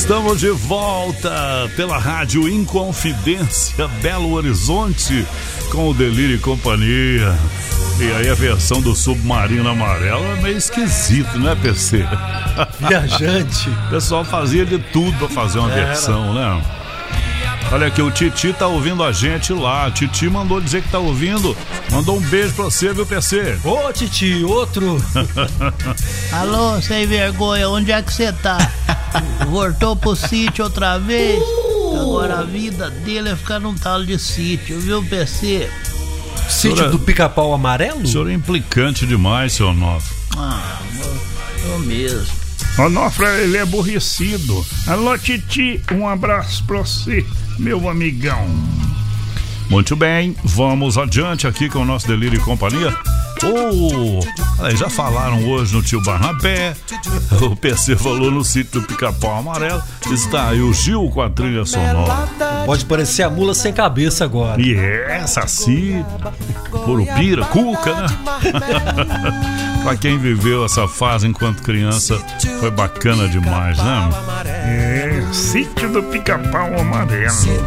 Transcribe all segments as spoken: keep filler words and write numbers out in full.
Estamos de volta pela Rádio Inconfidência Belo Horizonte com o Delírio e Companhia. E aí a versão do Submarino Amarelo é meio esquisito, né, P C? Viajante. O pessoal fazia de tudo pra fazer uma Era. versão, né? Olha aqui, o Titi tá ouvindo a gente lá. A Titi mandou dizer que tá ouvindo. Mandou um beijo pra você, viu, P C? Ô, Titi, outro. Alô, sem vergonha, onde é que você tá? Voltou pro sítio outra vez? Agora a vida dele é ficar num tal de sítio, viu, P C? Sítio senhora, do Pica-Pau Amarelo? O senhor é implicante demais, seu Onofre. Ah, eu mesmo. Onofre, ele é aborrecido. Alô, Titi, um abraço pra você, meu amigão. Muito bem, vamos adiante aqui com o nosso Delírio e Companhia. Oh, aí já falaram hoje no Tio Barnabé. O P C falou no sítio do Pica-Pau Amarelo. Está aí o Gil com a trilha sonora. Pode parecer a mula sem cabeça agora. E é, Saci, Curupira, Cuca, né? Pra quem viveu essa fase enquanto criança, foi bacana demais, né? É, sítio do Pica-Pau Amarelo.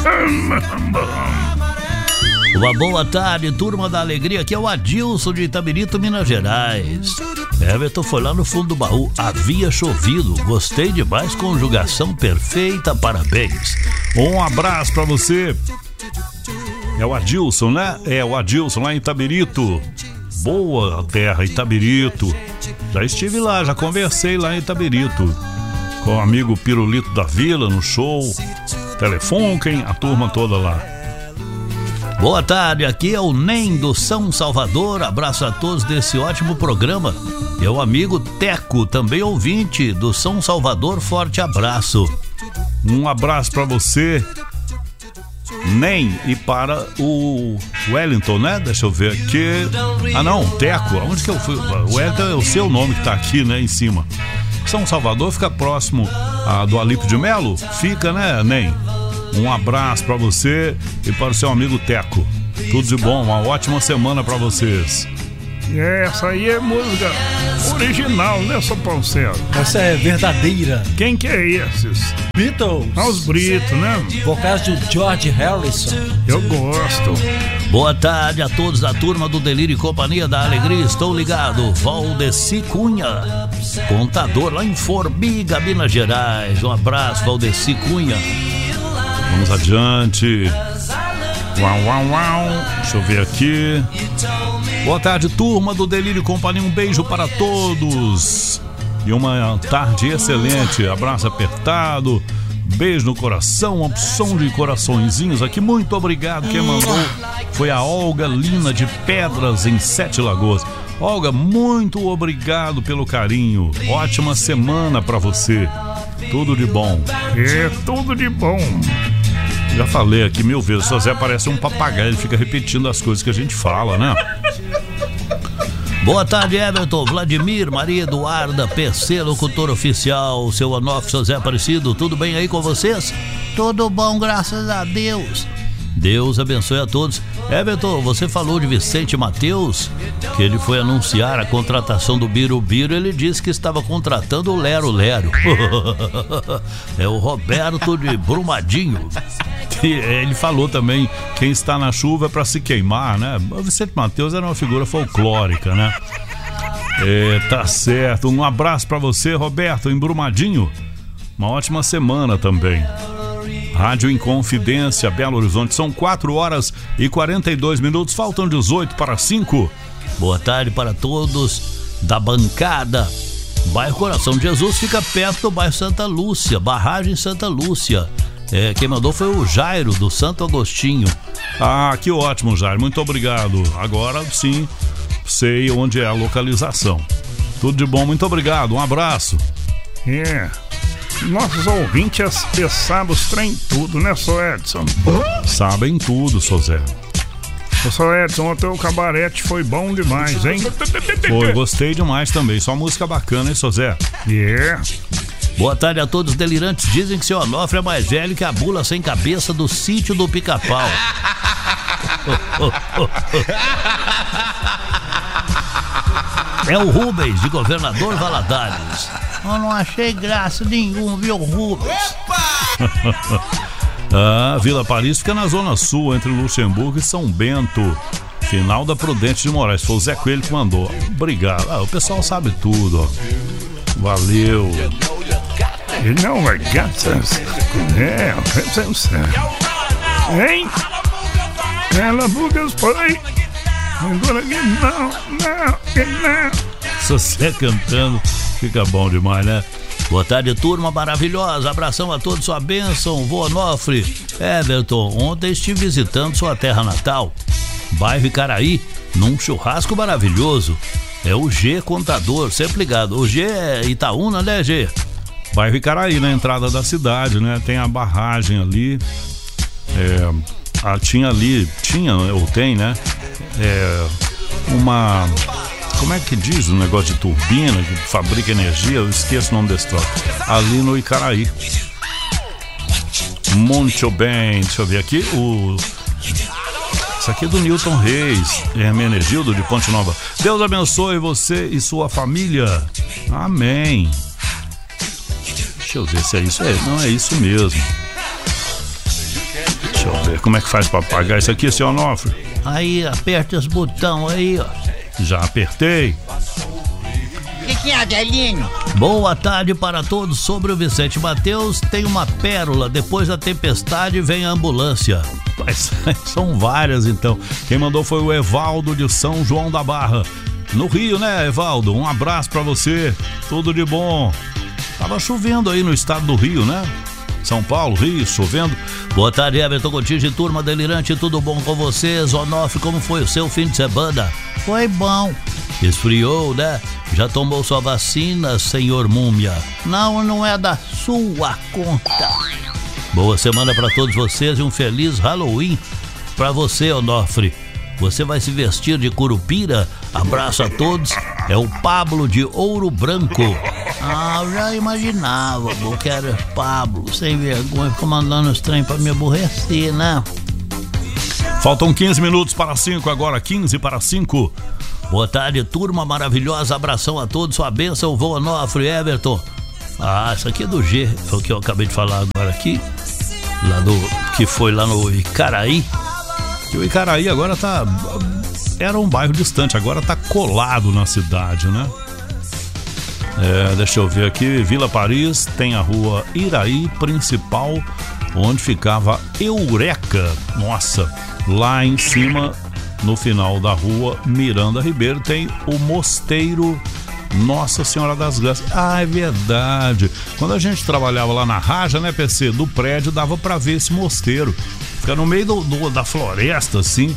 Uma boa tarde, turma da alegria. Aqui é o Adilson de Itabirito, Minas Gerais. Everton foi lá no fundo do baú. Havia chovido. Gostei demais, conjugação perfeita, parabéns. Um abraço pra você. É o Adilson, né? É o Adilson lá em Itabirito. Boa terra, Itabirito. Já estive lá, já conversei lá em Itabirito com o amigo Pirulito da Vila no show. Telefonquem, a turma toda lá. Boa tarde, aqui é o Nem do São Salvador. Abraço a todos desse ótimo programa. É o amigo Teco, também ouvinte do São Salvador. Forte abraço. Um abraço pra você, Nem, e para o Wellington, né? Deixa eu ver aqui. Ah não, Teco, aonde que eu fui? O Wellington é o seu nome que tá aqui, né, em cima. São Salvador fica próximo a, do Alípio de Melo? Fica, né, Nem? Um abraço pra você e para o seu amigo Teco. Tudo de bom, uma ótima semana pra vocês. Essa aí é música original, né, São Paulo-Céu? Essa é verdadeira. Quem que é esses? Beatles. Ah, os Britos, né? Vocais do George Harrison. Eu gosto. Boa tarde a todos da turma do Delírio e Companhia da Alegria. Estou ligado. Valdeci Cunha, contador lá em Formiga, Minas Gerais. Um abraço, Valdeci Cunha. Vamos adiante. Uau, uau, uau. Deixa eu ver aqui. Boa tarde, turma do Delírio e Companhia. Um beijo para todos. E uma tarde excelente. Abraço apertado. Beijo no coração. Opção de coraçõezinhos aqui. Muito obrigado. Quem mandou foi a Olga Lina de Pedras, em Sete Lagoas. Olga, muito obrigado pelo carinho. Ótima semana para você. Tudo de bom. É, tudo de bom. Já falei aqui mil vezes, o seu Zé parece um papagaio, ele fica repetindo as coisas que a gente fala, né? Boa tarde, Everton, Vladimir, Maria Eduarda, P C, locutor oficial, seu Onofre, seu Zé Aparecido, tudo bem aí com vocês? Tudo bom, graças a Deus. Deus abençoe a todos. Everton, você falou de Vicente Mateus, que ele foi anunciar a contratação do Birubiru. Ele disse que estava contratando o Lero Lero. É o Roberto de Brumadinho. Ele falou também, quem está na chuva é para se queimar, né? O Vicente Mateus era uma figura folclórica, né? É, tá certo. Um abraço para você, Roberto, em Brumadinho. Uma ótima semana também. Rádio Inconfidência, Belo Horizonte. São quatro horas e quarenta e dois minutos. Faltam dezoito para cinco. Boa tarde para todos da bancada. Bairro Coração de Jesus fica perto do bairro Santa Lúcia, barragem Santa Lúcia. É, quem mandou foi o Jairo, do Santo Agostinho. Ah, que ótimo, Jairo. Muito obrigado. Agora sim, sei onde é a localização. Tudo de bom, muito obrigado. Um abraço. É. Yeah. Nossos ouvintes sabem os trem tudo, né, só Edson? Sabem tudo, só Zé. Só Edson, ontem o cabarete foi bom demais, hein? Foi, gostei demais também. Só música bacana, hein, só Zé? Yeah. Boa tarde a todos delirantes. Dizem que seu Onofre é mais velho que a bula sem cabeça do sítio do Pica-Pau. É o Rubens, de Governador Valadares. Eu não achei graça nenhuma, viu, Rubens? Ah, Vila Paris fica na Zona Sul, entre Luxemburgo e São Bento. Final da Prudente de Moraes. Foi o Zé Coelho que mandou. Obrigado. Ah, o pessoal sabe tudo, ó. Valeu. You know I got this. É, hein? Ela bugas foi. Agora que não, não, que não. Se você cantando, fica bom demais, né? Boa tarde, turma maravilhosa. Abração a todos, sua bênção. Vô Onofre. Everton, ontem estive visitando sua terra natal, bairro Icaraí, num churrasco maravilhoso. É o G Contador, sempre ligado. O G é Itaúna, né, G? Bairro Icaraí, na entrada da cidade, né? Tem a barragem ali. É, a, tinha ali, tinha, ou tem, né? É, uma... Como é que diz o negócio de turbina que fabrica energia? Eu esqueço o nome desse troço. Ali no Icaraí. Muito bem. Deixa eu ver aqui. O... Isso aqui é do Newton Reis. Hermenegildo de Ponte Nova. Deus abençoe você e sua família. Amém. Deixa eu ver se é isso. É, não é isso mesmo. Deixa eu ver como é que faz pra pagar isso aqui, seu Onofre. Aí, aperta os botões aí, ó. Já apertei. O que, que é, velhinho? Boa tarde para todos. Sobre o Vicente Mateus, tem uma pérola. Depois da tempestade vem a ambulância. Mas, são várias, então. Quem mandou foi o Evaldo de São João da Barra, no Rio, né, Evaldo? Um abraço pra você. Tudo de bom. Tava chovendo aí no estado do Rio, né? São Paulo, Rio, chovendo. Boa tarde, Everton Contígio, turma delirante, tudo bom com vocês? Onofre, como foi o seu fim de semana? Foi bom. Esfriou, né? Já tomou sua vacina, senhor Múmia? Não, não é da sua conta. Boa semana pra todos vocês e um feliz Halloween pra você, Onofre. Você vai se vestir de curupira? Abraço a todos. É o Pablo de Ouro Branco. Ah, eu já imaginava, que era Pablo, sem vergonha, ficou mandando os trem pra me aborrecer, né? Faltam quinze minutos para cinco, agora quinze para cinco. Boa tarde, turma maravilhosa, abração a todos, sua bênção, vô Onofre, Everton. Ah, isso aqui é do G, foi o que eu acabei de falar agora aqui, lá do, que foi lá no Icaraí. E o Icaraí agora tá, era um bairro distante, agora tá colado na cidade, né? É, deixa eu ver aqui, Vila Paris tem a rua Iraí principal, onde ficava Eureka. Nossa, lá em cima, no final da rua Miranda Ribeiro, tem o Mosteiro Nossa Senhora das Graças. Ah, é verdade. Quando a gente trabalhava lá na Raja, né, P C, do prédio, dava pra ver esse mosteiro. Fica no meio do, do, da floresta, assim.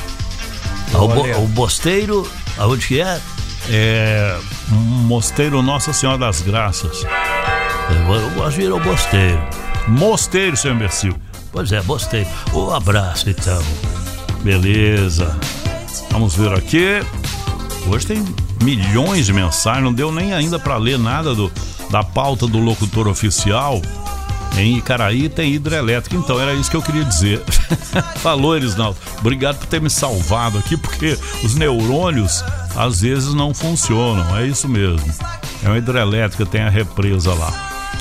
O, bo, o mosteiro, aonde que é? É, Mosteiro Nossa Senhora das Graças. Eu, eu gosto de ir ao mosteiro. Mosteiro, seu imbecil. Pois é, mosteiro. Um abraço, então. Beleza. Vamos ver aqui. Hoje tem milhões de mensagens. Não deu nem ainda para ler nada do, da pauta do locutor oficial. Em Icaraí tem hidrelétrica. Então era isso que eu queria dizer. Falou, Erisnaldo. Obrigado por ter me salvado aqui, porque os neurônios às vezes não funcionam. É isso mesmo. É uma hidrelétrica, tem a represa lá.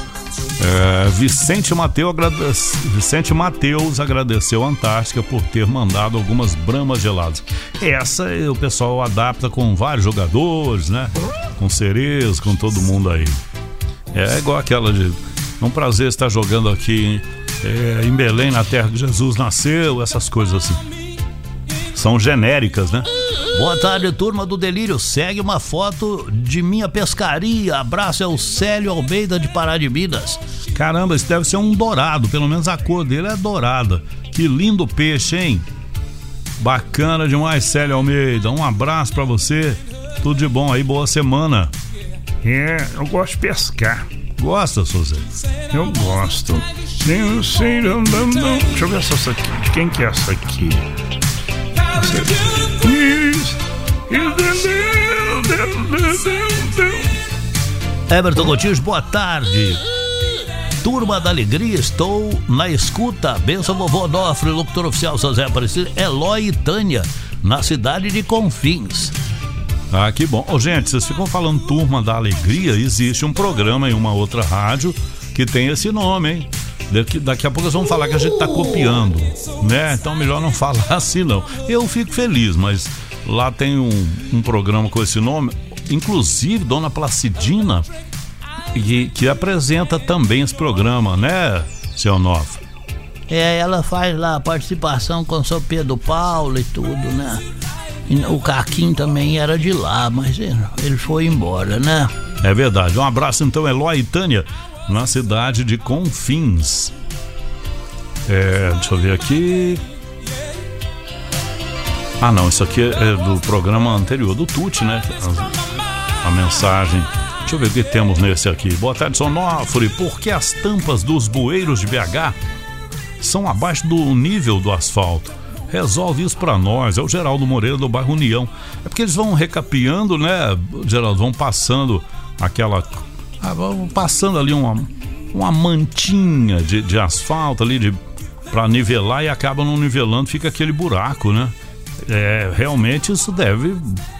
É, Vicente Mateus agradece, Vicente Mateus agradeceu a Antártica por ter mandado algumas bramas geladas. Essa o pessoal adapta com vários jogadores, né? Com Cerezo, com todo mundo aí. É igual aquela de um prazer estar jogando aqui é, em Belém, na terra que Jesus nasceu, essas coisas assim. São genéricas, né? Boa tarde, turma do Delírio. Segue uma foto de minha pescaria. Abraço, é o Célio Almeida de Pará de Minas. Caramba, isso deve ser um dourado. Pelo menos a cor dele é dourada. Que lindo peixe, hein? Bacana demais, Célio Almeida. Um abraço pra você. Tudo de bom aí, boa semana. É, eu gosto de pescar. Gosta, Suzé? Eu gosto. Não sei, não, não, não. Deixa eu ver essa aqui. De quem que é essa aqui? Everton Coutinho, boa tarde. Turma da Alegria, estou na escuta. Benção, vovô Onofre, locutor oficial São José Aparecido, Eloy e Tânia, na cidade de Confins. Ah, que bom. Ô, gente, vocês ficam falando Turma da Alegria, existe um programa em uma outra rádio que tem esse nome, hein? Daqui, daqui a pouco eles vão falar que a gente tá copiando, né? Então melhor não falar assim, não. Eu fico feliz, mas lá tem um, um programa com esse nome, inclusive Dona Placidina, que, que apresenta também esse programa, né, seu Onofre? É, ela faz lá a participação com o seu Pedro Paulo e tudo, né? E o Caquinho também era de lá, mas ele, ele foi embora, né? É verdade. Um abraço então, Eloy e Tânia, na cidade de Confins. É, deixa eu ver aqui. Ah, não, isso aqui é do programa anterior, do Tuti, né? A, a mensagem. Deixa eu ver o que temos nesse aqui. Boa tarde, São Onofre. Por que as tampas dos bueiros de B H são abaixo do nível do asfalto? Resolve isso pra nós. É o Geraldo Moreira do bairro União. É porque eles vão recapeando, né, Geraldo? Vão passando aquela... Ah, vão passando ali uma, uma mantinha de, de asfalto ali de, pra nivelar e acabam não nivelando, fica aquele buraco, né? É, realmente isso deve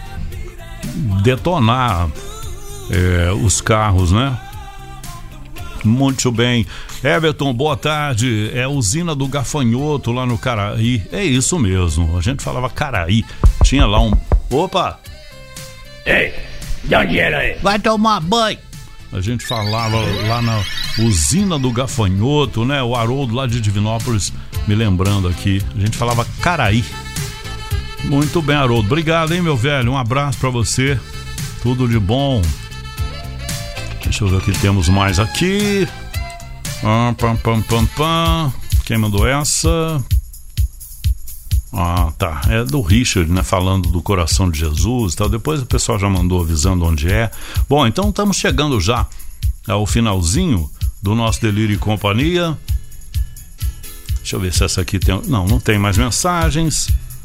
detonar é, os carros, né? Muito bem. Everton, boa tarde. É a usina do Gafanhoto lá no Caraí. É isso mesmo. A gente falava Caraí. Tinha lá um... Opa! Ei, de onde era aí? Vai tomar banho. A gente falava lá na usina do Gafanhoto, né? O Haroldo lá de Divinópolis me lembrando aqui. A gente falava Caraí. Muito bem, Haroldo. Obrigado, hein, meu velho. Um abraço pra você. Tudo de bom. Deixa eu ver o que temos mais aqui. Ah, pam, pam, pam, pam. Quem mandou essa? Ah, tá. É do Richard, né? Falando do coração de Jesus e tal. Depois o pessoal já mandou avisando onde é. Bom, então estamos chegando já ao finalzinho do nosso Delírio e Companhia. Deixa eu ver se essa aqui tem... Não, não tem mais mensagens.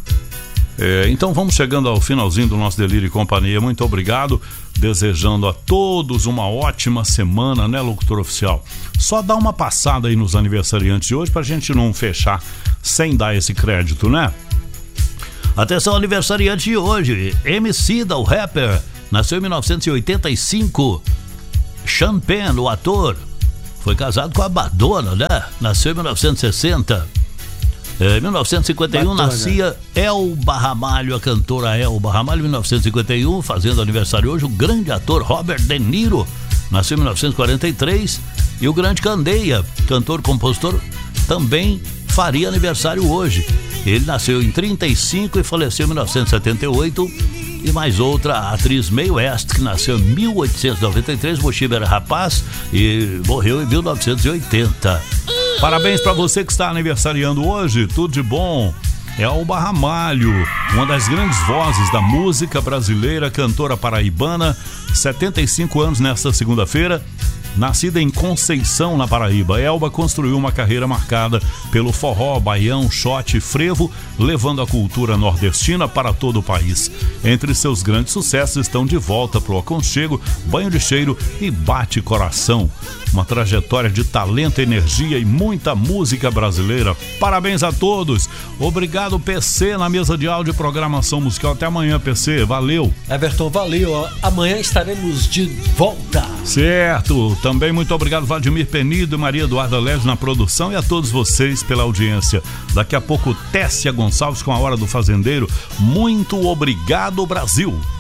É, então vamos chegando ao finalzinho do nosso Delírio e Companhia. Muito obrigado. Desejando a todos uma ótima semana, né, locutor oficial? Só dá uma passada aí nos aniversariantes de hoje pra gente não fechar sem dar esse crédito, né? Atenção, aniversariante de hoje, Emicida, o rapper, nasceu em mil novecentos e oitenta e cinco. Sean Penn, o ator, foi casado com a Madonna, né? Nasceu em mil novecentos e sessenta. Em mil novecentos e cinquenta e um Madonna. Nascia Elba Ramalho, a cantora Elba Ramalho, em mil novecentos e cinquenta e um, fazendo aniversário hoje, o grande ator Robert De Niro, nasceu em mil novecentos e quarenta e três, e o grande Candeia, cantor, compositor, também faria aniversário hoje. Ele nasceu em trinta e cinco e faleceu em mil novecentos e setenta e oito. E mais outra, a atriz Mae West, que nasceu em mil oitocentos e noventa e três, Mochiba era rapaz e morreu em mil novecentos e oitenta. Parabéns para você que está aniversariando hoje, tudo de bom. Elba Ramalho, uma das grandes vozes da música brasileira, cantora paraibana, setenta e cinco anos nesta segunda-feira. Nascida em Conceição, na Paraíba, Elba construiu uma carreira marcada pelo forró, baião, shot e frevo, levando a cultura nordestina para todo o país. Entre seus grandes sucessos estão De Volta pro Aconchego, Banho de Cheiro e Bate Coração. Uma trajetória de talento, energia e muita música brasileira. Parabéns a todos. Obrigado, P C, na mesa de áudio e programação musical. Até amanhã, P C. Valeu. Everton, valeu. Amanhã estaremos de volta. Certo. Também muito obrigado, Vladimir Penido e Maria Eduarda Leste na produção e a todos vocês pela audiência. Daqui a pouco, Tessia Gonçalves com a Hora do Fazendeiro. Muito obrigado, Brasil.